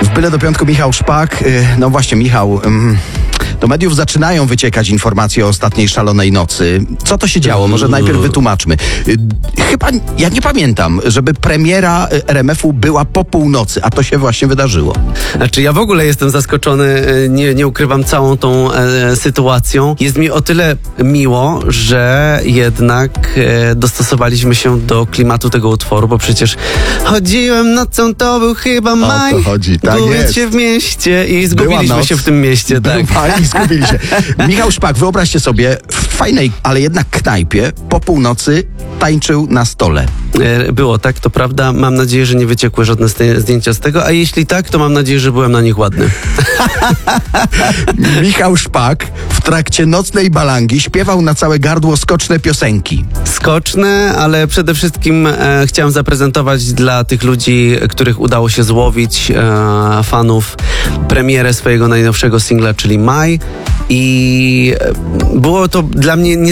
W Byle do piątku Michał Szpak. No właśnie, Michał, do mediów zaczynają wyciekać informacje o ostatniej szalonej nocy. Co to się działo? Może najpierw wytłumaczmy. Chyba, ja nie pamiętam, żeby premiera RMF-u była po północy, a to się właśnie wydarzyło. Znaczy, ja w ogóle jestem zaskoczony, nie ukrywam, całą tą sytuacją. Jest mi o tyle miło, że jednak dostosowaliśmy się do klimatu tego utworu, bo przecież chodziłem nocą, to był chyba maj. O to chodzi, tak Gubię jest. się w mieście i zgubiliśmy się w tym mieście, tak. I zgubili się. Michał Szpak, wyobraźcie sobie, w fajnej, ale jednak knajpie po północy tańczył na stole. Było tak, to prawda. Mam nadzieję, że nie wyciekły żadne zdjęcia z tego, a jeśli tak, to mam nadzieję, że byłem na nich ładny. Michał Szpak w trakcie nocnej balangi śpiewał na całe gardło skoczne piosenki. Skoczne, ale przede wszystkim chciałem zaprezentować dla tych ludzi, których udało się złowić, fanów, premierę swojego najnowszego singla, czyli Maj. I było to dla mnie